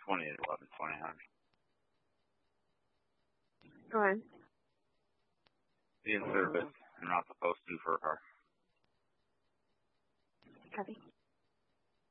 20 at 11:20. Go ahead. The in service. I'm not supposed to for her.